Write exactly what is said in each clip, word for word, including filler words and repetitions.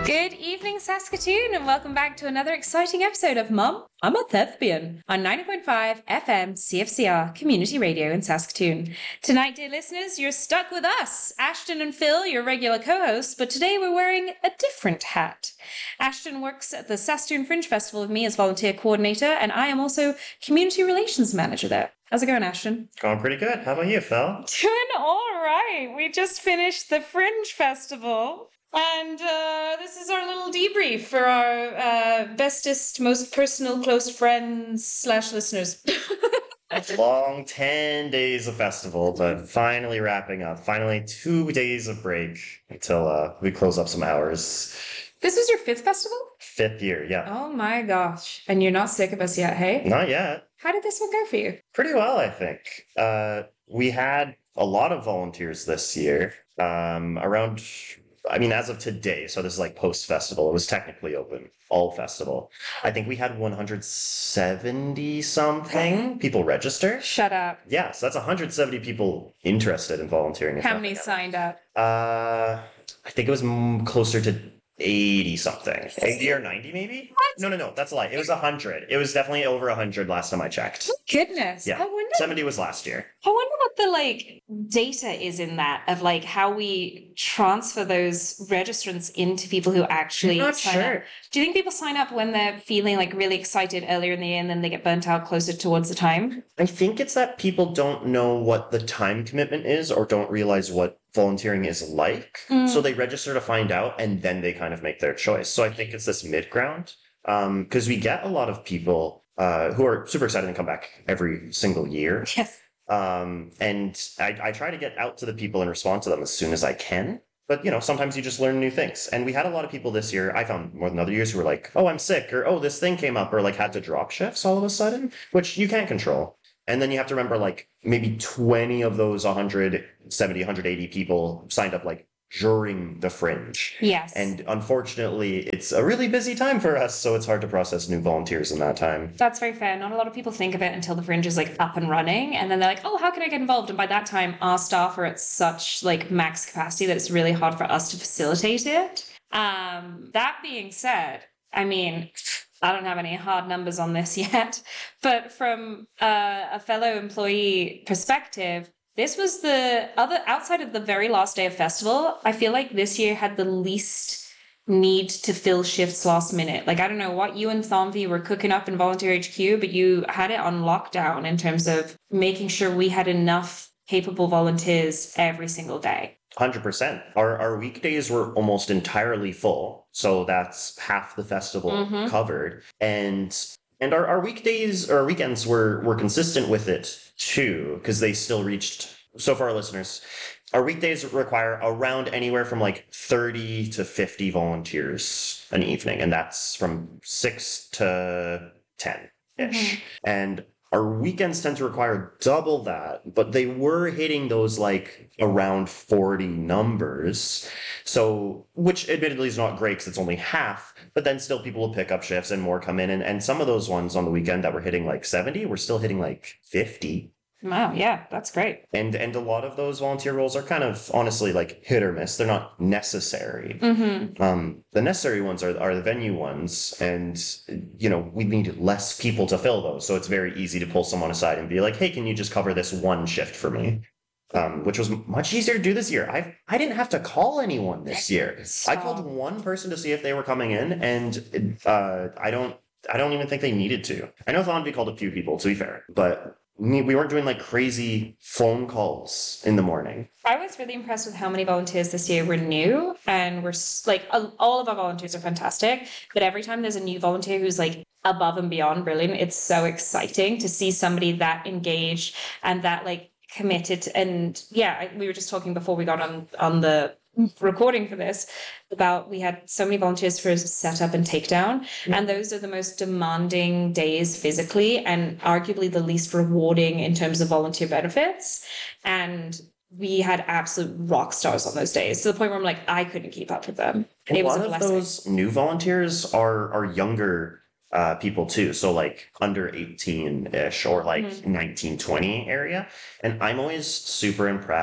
Good evening, Saskatoon, and welcome back to another exciting episode of Mum, I'm a Thespian on ninety point five F M C F C R Community Radio in Saskatoon. Tonight, dear listeners, you're stuck with us, Ashton and Phil, your regular co-hosts, but today we're wearing a different hat. Ashton works at the Saskatoon Fringe Festival with me as volunteer coordinator, and I am also community relations manager there. How's it going, Ashton? Going pretty good. How about you, Phil? Doing all right. We just finished the Fringe Festival. And uh, this is our little debrief for our uh, bestest, most personal, close friends slash listeners. Long ten days of festival, but finally wrapping up. Finally two days of break until uh, we close up some hours. This is your fifth festival? Fifth year, yeah. Oh my gosh. And you're not sick of us yet, hey? Not yet. How did this one go for you? Pretty well, I think. Uh, we had a lot of volunteers this year. Um, around... I mean, as of today, so this is like post-festival, it was technically open, all festival. I think we had one hundred seventy something people register. Shut up. Yeah, so that's one hundred seventy people interested in volunteering. How many signed up? Uh, I think it was m- closer to eighty something. eighty or ninety maybe? What? No, no, no, that's a lie. It was one hundred. It was definitely over one hundred last time I checked. Goodness. Yeah, I wonder, seventy was last year. I wonder what the like data is in that of like how we transfer those registrants into people who actually I'm not sign sure. up. Do you think people sign up when they're feeling like really excited earlier in the year and then they get burnt out closer towards the time? I think it's that people don't know what the time commitment is or don't realize what volunteering is like. Mm. So they register to find out and then they kind of make their choice. So I think it's this mid ground um, because we get a lot of people uh, who are super excited to come back every single year. Yes. Um, and I, I try to get out to the people and respond to them as soon as I can. But, you know, sometimes you just learn new things. And we had a lot of people this year, I found more than other years, who were like, oh, I'm sick, or oh, this thing came up, or like had to drop shifts all of a sudden, which you can't control. And then you have to remember like maybe twenty of those one hundred seventy, one hundred eighty people signed up like during the Fringe. Yes. And unfortunately, it's a really busy time for us, so it's hard to process new volunteers in that time. That's very fair. Not a lot of people think of it until the Fringe is like up and running, and then they're like, oh, how can I get involved? And by that time, our staff are at such like max capacity that it's really hard for us to facilitate it. Um, that being said, I mean, I don't have any hard numbers on this yet, but from uh, a fellow employee perspective, this was the other, outside of the very last day of festival, I feel like this year had the least need to fill shifts last minute. Like, I don't know what you and Thomvi were cooking up in Volunteer H Q, but you had it on lockdown in terms of making sure we had enough capable volunteers every single day. one hundred percent. Our our weekdays were almost entirely full, so that's half the festival Mhm. covered. And and our, our weekdays or weekends were were consistent with it too, because they still reached. So for our listeners, our weekdays require around anywhere from like thirty to fifty volunteers an evening, and that's from six to ten ish. Mhm. And our weekends tend to require double that, but they were hitting those like around forty numbers. So, which admittedly is not great because it's only half, but then still people will pick up shifts and more come in. And, and some of those ones on the weekend that were hitting like seventy were still hitting like fifty. Wow, yeah, that's great. And and a lot of those volunteer roles are kind of honestly like hit or miss. They're not necessary. Mm-hmm. Um, the necessary ones are are the venue ones, and you know we need less people to fill those, so it's very easy to pull someone aside and be like, "Hey, can you just cover this one shift for me?" Um, which was much easier to do this year. I I didn't have to call anyone this year. I called one person to see if they were coming in, and uh, I don't I don't even think they needed to. I know Thonby called a few people, to be fair, but we we weren't doing like crazy phone calls in the morning. I was really impressed with how many volunteers this year were new, and we're s- like a- all of our volunteers are fantastic, but every time there's a new volunteer who's like above and beyond brilliant, it's so exciting to see somebody that engaged and that like committed. And yeah, I, we were just talking before we got on on the recording for this about we had so many volunteers for setup and takedown, and those are the most demanding days physically and arguably the least rewarding in terms of volunteer benefits. And we had absolute rock stars on those days to the point where I'm like, I couldn't keep up with them. A It was lot a of blessing. those new volunteers are are younger uh, people too. So like under eighteen ish or like Mhm. nineteen, twenty area. And I'm always super impressed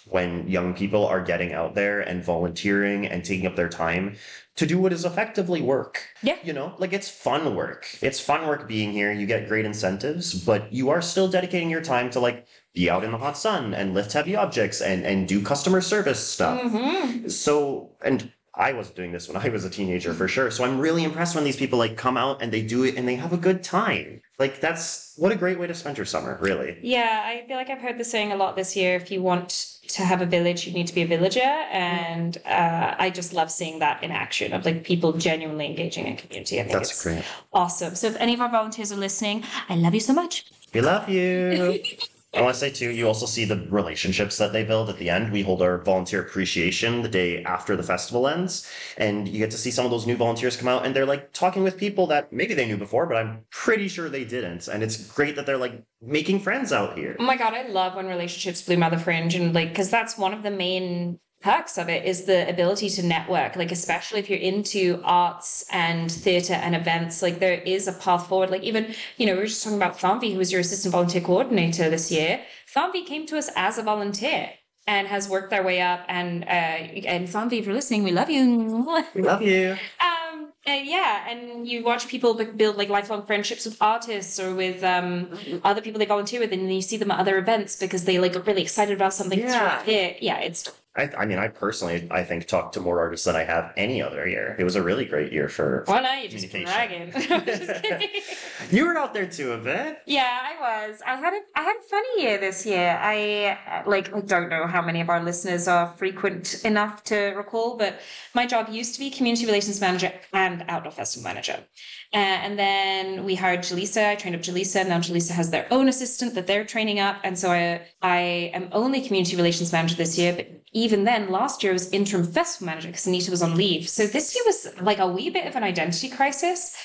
when young people are getting out there and volunteering and taking up their time to do what is effectively work. Yeah. You know, like it's fun work. It's fun work being here. You get great incentives, but you are still dedicating your time to like be out in the hot sun and lift heavy objects and, and do customer service stuff. Mm-hmm. So, and I was doing this when I was a teenager for sure. So I'm really impressed when these people like come out and they do it and they have a good time. Like that's what a great way to spend your summer, really. Yeah, I feel like I've heard the saying a lot this year. If you want to have a village, you need to be a villager. And uh, I just love seeing that in action of like people genuinely engaging in community. I think That's it's great. awesome. So if any of our volunteers are listening, I love you so much. We love you. I want to say too, you also see the relationships that they build at the end. We hold our volunteer appreciation the day after the festival ends, and you get to see some of those new volunteers come out and they're like talking with people that maybe they knew before, but I'm pretty sure they didn't. And it's great that they're like making friends out here. Oh my God, I love when relationships bloom out of the fringe. And like, because that's one of the main perks of it is the ability to network, like especially if you're into arts and theatre and events, like there is a path forward. Like even, you know, we were just talking about Thamvi, who was your assistant volunteer coordinator this year. Thamvi came to us as a volunteer and has worked their way up. And uh, and Thamvi, if you're listening, we love you. We love you. Um, uh, yeah, and you watch people build like lifelong friendships with artists or with um other people they volunteer with, and then you see them at other events because they like are really excited about something. Yeah. Yeah, yeah, it's. I, I mean, I personally, I think, talked to more artists than I have any other year. It was a really great year for Well, now you're just communication. bragging. I'm just kidding. You were out there too a bit. Yeah, I was. I had a I had a funny year this year. I uh, like I don't know how many of our listeners are frequent enough to recall, but my job used to be community relations manager and outdoor festival manager. Uh, and then we hired Jaleesa. I trained up Jaleesa. Now Jaleesa has their own assistant that they're training up, and so I I am only community relations manager this year. But even then, last year I was interim festival manager because Anita was on leave. So this year was like a wee bit of an identity crisis.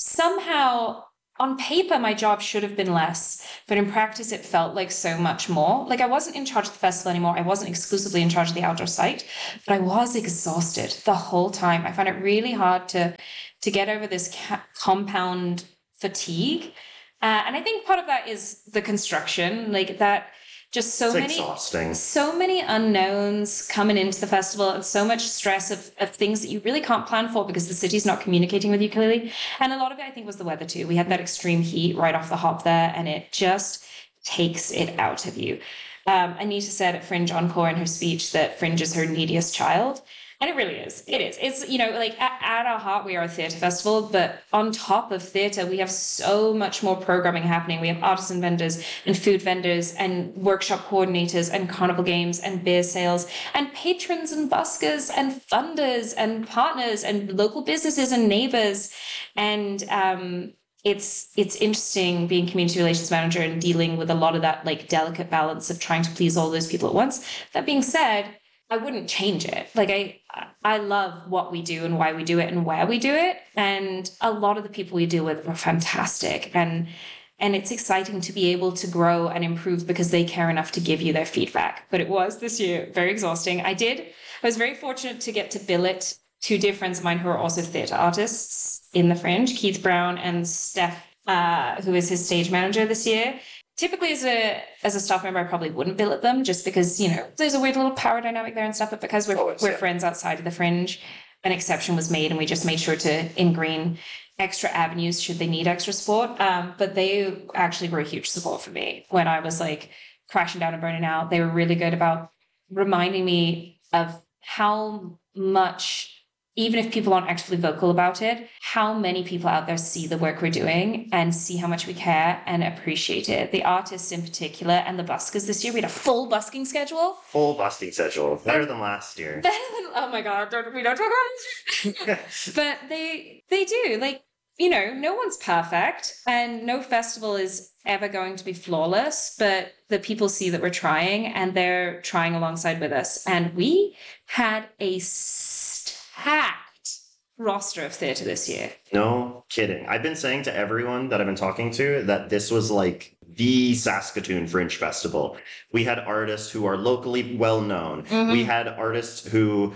Somehow, on paper, my job should have been less, but in practice, it felt like so much more. Like I wasn't in charge of the festival anymore. I wasn't exclusively in charge of the outdoor site, but I was exhausted the whole time. I found it really hard to to get over this ca- compound fatigue. Uh, and I think part of that is the construction, like that just so It's many exhausting. so many unknowns coming into the festival and so much stress of, of things that you really can't plan for because the city's not communicating with you clearly. And a lot of it, I think, was the weather too. We had that extreme heat right off the hop there, and it just takes it out of you. Um, Anita said at Fringe Encore in her speech that Fringe is her neediest child. And it really is. It is. It's, you know, like at, at our heart, we are a theatre festival, but on top of theatre, we have so much more programming happening. We have artisan vendors and food vendors and workshop coordinators and carnival games and beer sales and patrons and buskers and funders and partners and local businesses and neighbors. And um, it's it's interesting being community relations manager and dealing with a lot of that like delicate balance of trying to please all those people at once. That being said, I wouldn't change it. Like I, I love what we do and why we do it and where we do it. And a lot of the people we deal with are fantastic. And, and it's exciting to be able to grow and improve because they care enough to give you their feedback. But it was this year very exhausting. I did, I was very fortunate to get to billet two dear friends of mine who are also theatre artists in the Fringe, Keith Brown and Steph, uh, who is his stage manager this year. Typically, as a as a staff member, I probably wouldn't billet them just because, you know, there's a weird little power dynamic there and stuff. But because we're Always, we're yeah. friends outside of the Fringe, an exception was made, and we just made sure to ingrain extra avenues should they need extra support. Um, but they actually were a huge support for me when I was like crashing down and burning out. They were really good about reminding me of how much, even if people aren't actually vocal about it, how many people out there see the work we're doing and see how much we care and appreciate it. The artists in particular and the buskers this year, we had a full busking schedule. Full busting schedule. Better than last year. Better than, oh my God, don't, we don't talk about it. But they, they do, like, you know, no one's perfect and no festival is ever going to be flawless, but the people see that we're trying and they're trying alongside with us. And we had a packed roster of theatre this year. No kidding. I've been saying to everyone that I've been talking to that this was like the Saskatoon Fringe Festival. We had artists who are locally well known. Mhm. We had artists who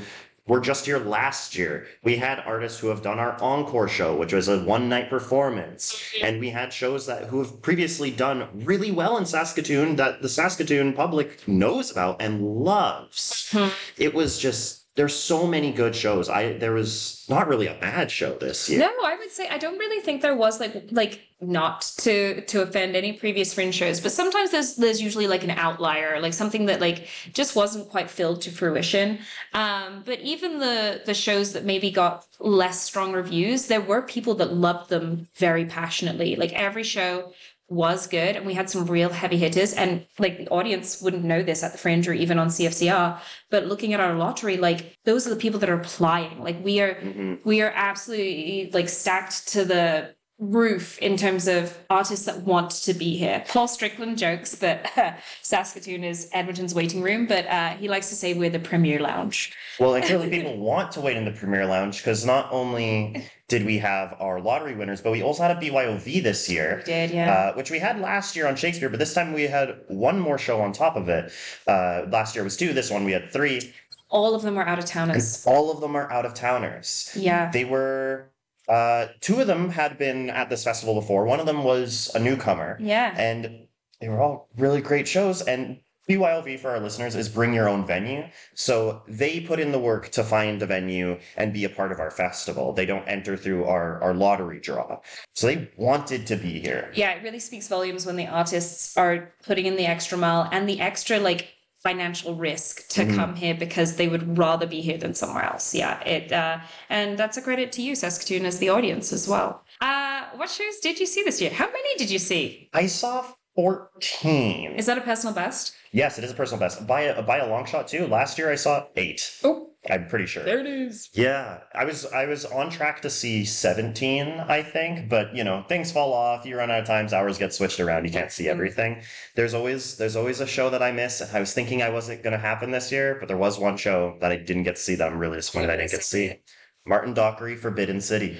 were just here last year. We had artists who have done our encore show, which was a one night performance. And we had shows that who have previously done really well in Saskatoon that the Saskatoon public knows about and loves. Hmm. It was just, there's so many good shows. I there was not really a bad show this year. No, I would say I don't really think there was like like not to to offend any previous fringe shows, but sometimes there's there's usually like an outlier, like something that like just wasn't quite filled to fruition. Um, but even the the shows that maybe got less strong reviews, there were people that loved them very passionately. Like every show was good, and we had some real heavy hitters, and like the audience wouldn't know this at the Fringe or even on C F C R, but looking at our lottery, like those are the people that are applying. Like we are Mm-hmm. we are absolutely like stacked to the roof in terms of artists that want to be here. Paul Strickland jokes that Saskatoon is Edmonton's waiting room, but uh, he likes to say we're the Premier Lounge. Well, and clearly people want to wait in the Premier Lounge because not only did we have our lottery winners, but we also had a B Y O V this year. We did, yeah. Uh, which we had last year on Shakespeare, but this time we had one more show on top of it. Uh, last year was two, this one we had three. All of them were out of And towners. all of them are out of towners. Yeah. They were, uh, two of them had been at this festival before. One of them was a newcomer. Yeah. And they were all really great shows. And B Y O V for our listeners is bring your own venue. So they put in the work to find a venue and be a part of our festival. They don't enter through our, our lottery draw. So they wanted to be here. Yeah, it really speaks volumes when the artists are putting in the extra mile and the extra like financial risk to Mhm. come here because they would rather be here than somewhere else. Yeah, it uh, and that's a credit to you, Saskatoon, as the audience as well. Uh, what shows did you see this year? How many did you see? I saw fourteen. Is that a personal best? Yes, it is a personal best. By a, by a long shot too. Last year I saw eight. Oh, I'm pretty sure. there it is. Yeah, I was I was on track to see seventeen, I think, but you know, things fall off, you run out of times, hours get switched around, you can't see everything. There's always there's always a show that I miss. I was thinking I wasn't gonna happen this year, but there was one show that I didn't get to see that I'm really disappointed I didn't get to see. Martin Dockery, Forbidden City.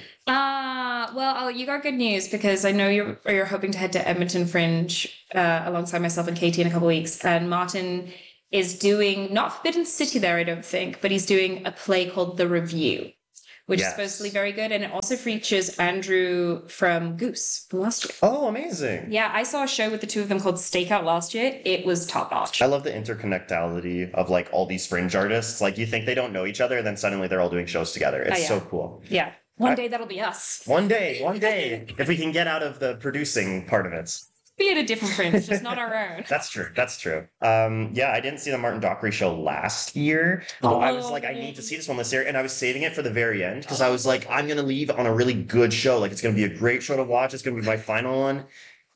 Ah, well, oh, you got good news because I know you're you're hoping to head to Edmonton Fringe uh, alongside myself and Katie in a couple of weeks, and Martin is doing not Forbidden City there, I don't think, but he's doing a play called The Review, which Yes. is supposedly very good, and it also features Andrew from Goose from last year. Oh, amazing. Yeah, I saw a show with the two of them called Stakeout last year. It was top notch. I love the interconnectality of like all these fringe artists. Like you think they don't know each other, then suddenly they're all doing shows together. It's Oh, yeah. so cool. Yeah, one I- day that'll be us. One day, one day, if we can get out of the producing part of it. Be at a different Fringe, just not our own. That's true. That's true. Um, yeah, I didn't see the Martin Dockery show last year. So I was like, I need to see this one this year, and I was saving it for the very end because I was like, I'm gonna leave on a really good show. Like it's gonna be a great show to watch. It's gonna be my final one,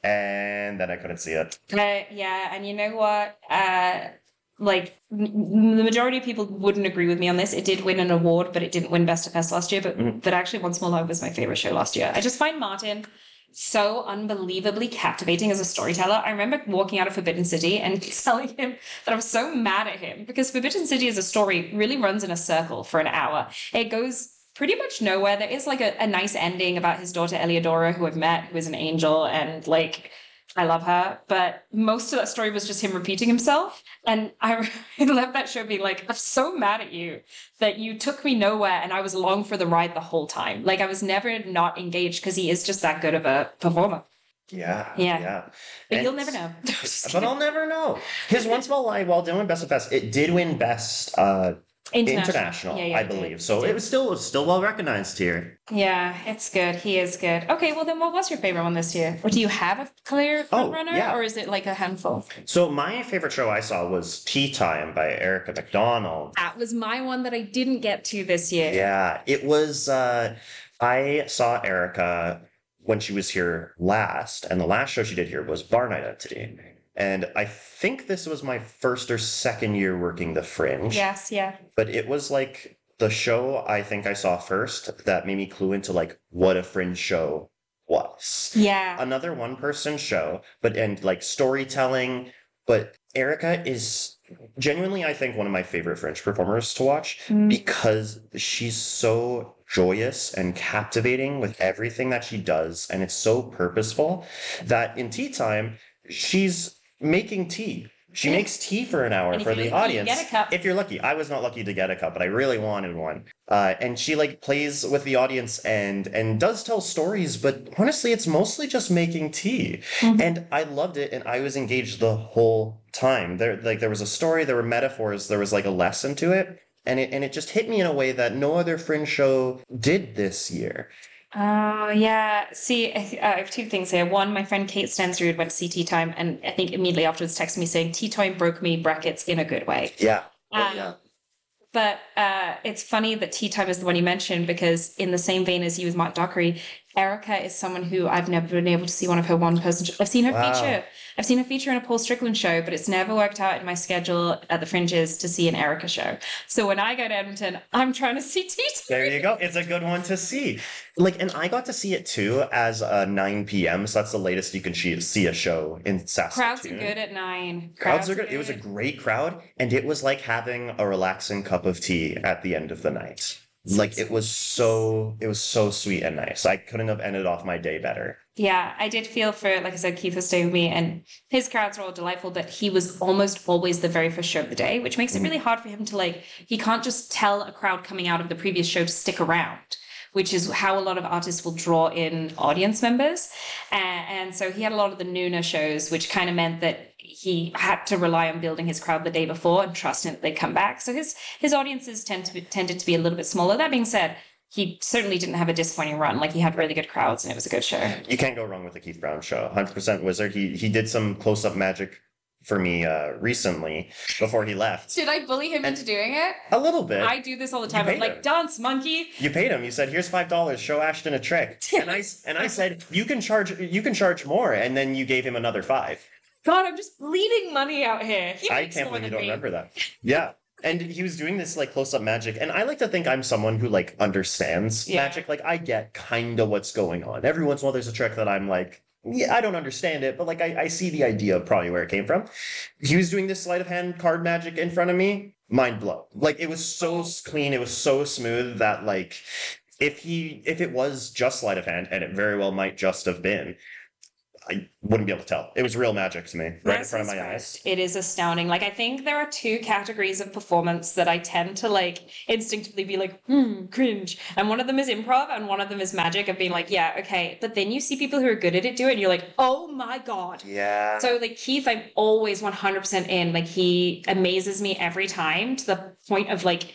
and then I couldn't see it. Uh, yeah, and you know what? Uh, like n- the majority of people wouldn't agree with me on this. It did win an award, but it didn't win Best of Fest last year. But Mhm. but actually, Once More Love was my favorite show last year. I just find Martin so unbelievably captivating as a storyteller. I remember walking out of Forbidden City and telling him that I was so mad at him because Forbidden City as a story really runs in a circle for an hour. It goes pretty much nowhere. There is like a, a nice ending about his daughter Eleodora, who I've met, who is an angel, and like I love her. But most of that story was just him repeating himself. And I, I left that show being like, I'm so mad at you that you took me nowhere and I was along for the ride the whole time. Like I was never not engaged because he is just that good of a performer. Yeah. Yeah. Yeah. But And- you'll never know. But I'll never know. His One Small Lie, while doing Best of Fest, it did win Best uh, International, Yeah, yeah, I it did. believe. So did. it was still it was still well recognized here. Yeah, it's good. He is good. Okay, well then what was your favorite one this year? Or do you have a clear Oh, front runner? yeah. Or is it like a handful? So my favorite show I saw was Tea Time by Erica McDonald. That was my one that I didn't get to this year. Yeah, it was. Uh, I saw Erica when she was here last, and the last show she did here was Barn Identity. And I think this was my first or second year working the Fringe. Yes, yeah. But it was like the show I think I saw first that made me clue into like what a Fringe show was. Yeah. Another one person show, but and like storytelling. But Erica is genuinely, I think, one of my favorite Fringe performers to watch Mm. because she's so joyous and captivating with everything that she does, and it's so purposeful that in Tea Time, she's making tea She Yeah. makes tea for an hour And if for you're the lucky, you audience. get a cup. If you're lucky. I was not lucky to get a cup, but I really wanted one. Uh, and she like plays with the audience and and does tell stories, but honestly, it's mostly just making tea. Mhm. And I loved it, and I was engaged the whole time. There like there was a story, there were metaphors, there was like a lesson to it. And it and it just hit me in a way that no other Fringe show did this year. Oh, yeah. See, I, th- uh, I have two things here. One, my friend Kate Stensrud went to see Tea Time, and I think immediately afterwards texted me saying, Tea Time broke me, brackets, in a good way. Yeah. Oh, Um, yeah. But uh, it's funny that Tea Time is the one you mentioned because, in the same vein as you with Mark Dockery, Erica is someone who I've never been able to see one of her one person. Sh- I've seen her Wow. feature. I've seen her feature in a Paul Strickland show, but it's never worked out in my schedule at the Fringes to see an Erica show. So when I go to Edmonton, I'm trying to see Tea Time. There you go. It's a good one to see. Like, and I got to see it too as uh, nine p.m. So that's the latest you can she- see a show in Saskatoon. Crowds are good at nine. Crowds are good. It was a great crowd, and it was like having a relaxing cup of tea at the end of the night. Like it was so, it was so sweet and nice. I couldn't have ended off my day better. Yeah, I did feel for, like I said, Keith was staying with me, and his crowds were all delightful, but he was almost always the very first show of the day, which makes it really hard for him to, like, he can't just tell a crowd coming out of the previous show to stick around, which is how a lot of artists will draw in audience members. And, and so he had a lot of the nooner shows, which kind of meant that he had to rely on building his crowd the day before and trusting that they'd come back. So his his audiences tend to be, tended to be a little bit smaller. That being said, he certainly didn't have a disappointing run. Like, he had really good crowds, and it was a good show. You can't go wrong with the Keith Brown show. one hundred percent Wizard. He he did some close up magic for me uh, recently before he left. Did I bully him And- into doing it? A little bit. I do this all the time. I'm paid like, him. dance, monkey. You paid him. You said, "Here's five dollars. Show Ashton a trick." And I and I said, "You can charge. You can charge more." And then you gave him another five. God, I'm just bleeding money out here. He I makes can't more believe you than don't me. remember that. Yeah. And he was doing this like close up magic. And I like to think I'm someone who like understands Yeah. magic. Like I get kind of what's going on. Every once in a while there's a trick that I'm like, yeah, I don't understand it, but like I, I see the idea of probably where it came from. He was doing this sleight of hand card magic in front of me. Mind blown. Like it was so s- clean, it was so smooth that like if he if it was just sleight of hand, and it very well might just have been, I wouldn't be able to tell. It was real magic to me, right in Mercy front of my Christ, eyes. It is astounding. Like, I think there are two categories of performance that I tend to like instinctively be like, hmm, cringe. And one of them is improv, and one of them is magic of being like, yeah, okay. But then you see people who are good at it do it, and you're like, oh my God. Yeah. So, like, Keith, I'm always one hundred percent in. Like, he amazes me every time to the point of like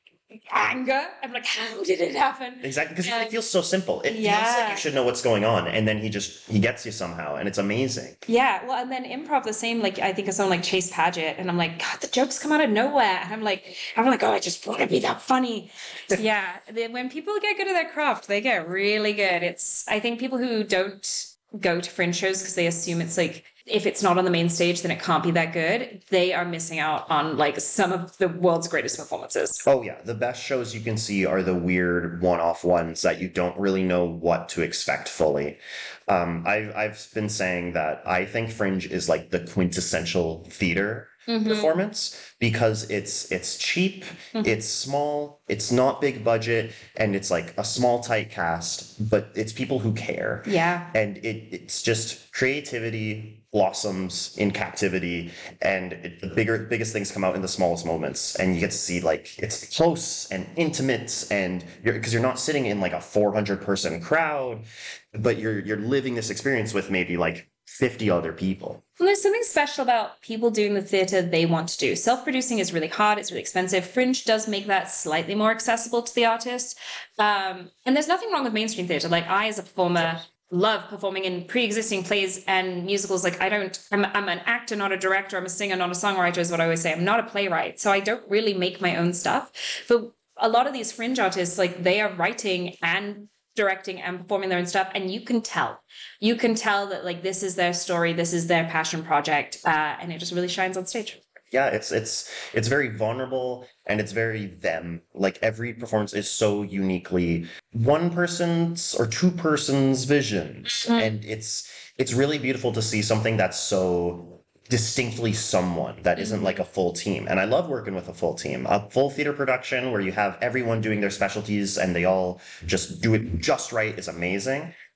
anger. I'm like, how did it happen? Exactly, because And- it feels so simple. It feels Yeah. like you should know what's going on, and then he just he gets you somehow, and it's amazing. Yeah, well, and then improv the same. Like, I think of someone like Chase Paget, and I'm like, God, the jokes come out of nowhere, and I'm like, I'm like, oh, I just want to be that funny. Yeah, the- when people get good at their craft, they get really good. It's, I think people who don't go to fringe shows because they assume it's like, if it's not on the main stage, then it can't be that good. They are missing out on like some of the world's greatest performances. Oh yeah, the best shows you can see are the weird one-off ones that you don't really know what to expect fully. Um, I've I've been saying that I think Fringe is like the quintessential theater Mhm. performance because it's it's cheap, Mhm. it's small, it's not big budget, and it's like a small tight cast, but it's people who care. Yeah. And it, it's just creativity blossoms in captivity, and it, the bigger biggest things come out in the smallest moments, and you get to see like it's close and intimate, and you're because you're not sitting in like a four hundred person crowd, but you're you're living this experience with maybe like fifty other people. Well, there's something special about people doing the theatre they want to do. Self-producing is really hard. It's really expensive. Fringe does make that slightly more accessible to the artist. Um, and there's nothing wrong with mainstream theatre. Like, I, as a performer, love performing in pre-existing plays and musicals. Like, I don't, I'm, I'm an actor, not a director. I'm a singer, not a songwriter, is what I always say. I'm not a playwright. So I don't really make my own stuff. But a lot of these fringe artists, like, they are writing and directing and performing their own stuff, and you can tell you can tell that like this is their story, this is their passion project, uh, and it just really shines on stage. Yeah, it's it's it's very vulnerable, and it's very them. Like every performance is so uniquely one person's or two persons' visions, Mhm. and it's it's really beautiful to see something that's so distinctly someone that isn't Mhm. like a full team. And I love working with a full team, a full theater production where you have everyone doing their specialties and they all just do it just right is amazing.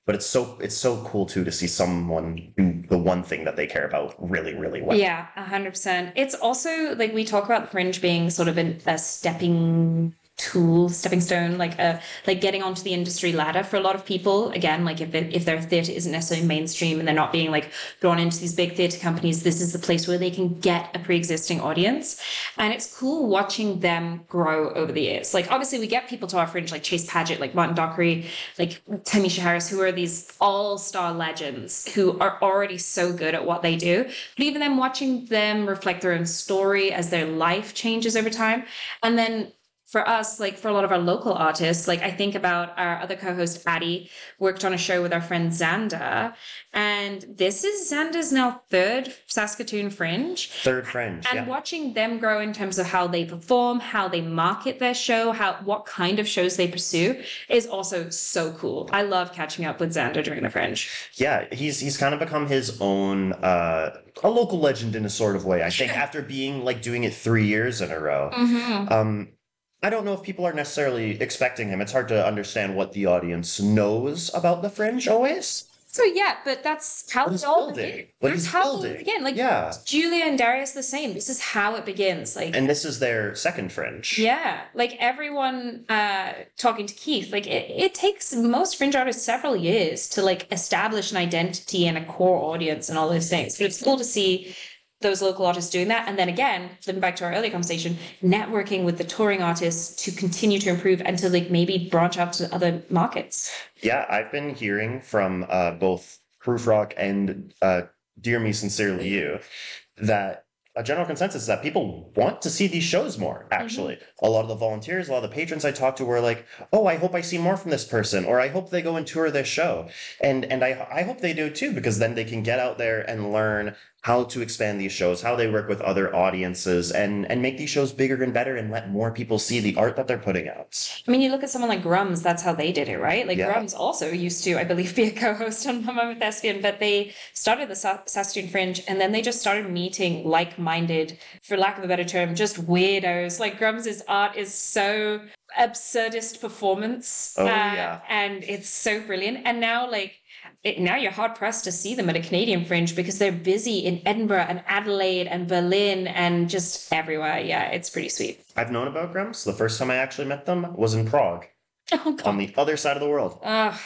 but it's so it's so cool too to see someone do the one thing that they care about really, really well. Yeah, a hundred percent. It's also like we talk about the fringe being sort of an, a stepping tool, stepping stone, like a like getting onto the industry ladder for a lot of people. Again, like if it, if their theatre isn't necessarily mainstream and they're not being like drawn into these big theatre companies, this is the place where they can get a pre-existing audience. And it's cool watching them grow over the years. Like obviously we get people to our fringe like Chase Paget, like Martin Dockery, like Tamisha Harris, who are these all-star legends who are already so good at what they do. But even then watching them reflect their own story as their life changes over time. And then for us, like for a lot of our local artists, like I think about our other co-host, Addie, worked on a show with our friend Xander. And this is Xander's now third Saskatoon Fringe. Third Fringe, And yeah. watching them grow in terms of how they perform, how they market their show, how what kind of shows they pursue is also so cool. I love catching up with Xander during the Fringe. Yeah, he's he's kind of become his own uh, a local legend in a sort of way. I think after being like doing it three years in a row. Mm-hmm. Um, I don't know if people are necessarily expecting him. It's hard to understand what the audience knows about the Fringe always. So yeah, but that's how But it he's all building. begins. But That's he's how building. it begins. Like Yeah. Julia and Darius the same. This is how it begins. Like And this is their second Fringe. yeah, like everyone uh talking to Keith, like it, it takes most fringe artists several years to like establish an identity and a core audience and all those things. But it's cool to see those local artists doing that. And then again, flipping back to our earlier conversation, networking with the touring artists to continue to improve and to like maybe branch out to other markets. Yeah, I've been hearing from uh, both Proof Rock and uh, Dear Me Sincerely You that a general consensus is that people want to see these shows more, actually. A lot of the volunteers, a lot of the patrons I talked to were like, oh, I hope I see more from this person, or I hope they go and tour this show. And and I, I hope they do too, because then they can get out there and learn how to expand these shows, how they work with other audiences, and and make these shows bigger and better and let more people see the art that they're putting out. I mean, you look at someone like Grums, that's how they did it, right? Like Yeah. Grums also used to, I believe, be a co-host on Mama with Thespian, but they started the Sa- Saskatoon Fringe and then they just started meeting like-minded, for lack of a better term, just weirdos. Like Grums's art is so absurdist performance. Oh, uh, yeah. And it's so brilliant. And now like it, now you're hard pressed to see them at a Canadian Fringe because they're busy in Edinburgh and Adelaide and Berlin and just everywhere. Yeah, it's pretty sweet. I've known about Grumps. The first time I actually met them was in Prague, Oh on god. the other side of the world. Ugh.